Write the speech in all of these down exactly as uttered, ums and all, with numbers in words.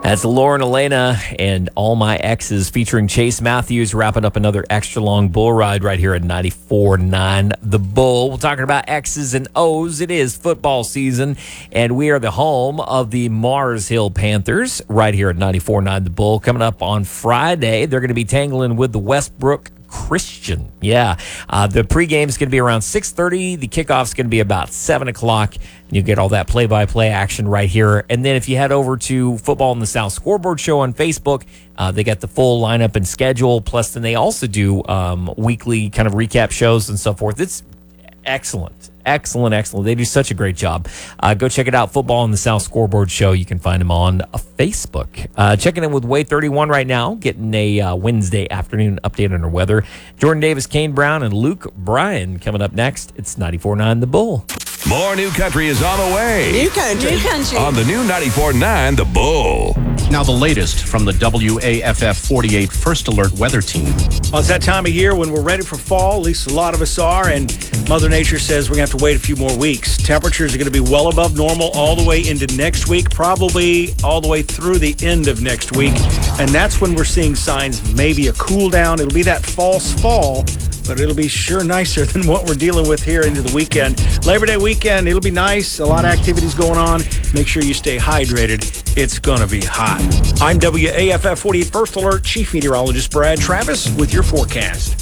That's Lauren Elena and All My Exes featuring Chase Matthews wrapping up another extra long bull ride right here at ninety-four point nine The Bull. We're talking about X's and O's. It is football season, and we are the home of the Mars Hill Panthers right here at ninety-four point nine The Bull. Coming up on Friday, they're going to be tangling with the Westbrook Christian. Yeah. Uh, the pregame is going to be around six thirty. The kickoff is going to be about seven o'clock. And you get all that play-by-play action right here. And then if you head over to Football in the South Scoreboard Show on Facebook, uh, they got the full lineup and schedule. Plus, then they also do um, weekly kind of recap shows and so forth. It's excellent. Excellent, excellent. They do such a great job. Uh, go check it out. Football in the South Scoreboard Show. You can find them on uh, Facebook. Uh, checking in with Wade thirty-one right now, getting a uh, Wednesday afternoon update on our weather. Jordan Davis, Kane Brown, and Luke Bryan coming up next. It's ninety-four point nine The Bull. More new country is on the way. New country. New country. On the new ninety-four point nine The Bull. Now the latest from the W A F F forty-eight First Alert Weather Team. Well, it's that time of year when we're ready for fall, at least a lot of us are, and Mother Nature says we're going to have to wait a few more weeks. Temperatures are going to be well above normal all the way into next week, probably all the way through the end of next week, and that's when we're seeing signs maybe a cool down. It'll be that false fall, but it'll be sure nicer than what we're dealing with here into the weekend. Labor Day weekend, it'll be nice. A lot of activities going on. Make sure you stay hydrated. It's going to be hot. I'm W A F F forty-eight First Alert Chief Meteorologist Brad Travis with your forecast.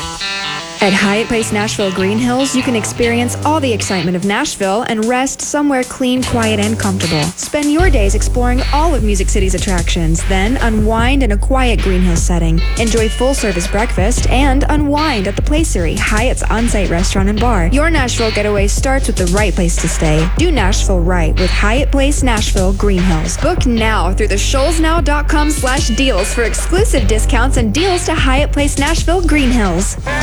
At Hyatt Place Nashville Green Hills, you can experience all the excitement of Nashville and rest somewhere clean, quiet, and comfortable. Spend your days exploring all of Music City's attractions, then unwind in a quiet Green Hills setting. Enjoy full-service breakfast and unwind at the Placery, Hyatt's on-site restaurant and bar. Your Nashville getaway starts with the right place to stay. Do Nashville right with Hyatt Place Nashville Green Hills. Book now through the shoals now dot com slash deals for exclusive discounts and deals to Hyatt Place Nashville Green Hills.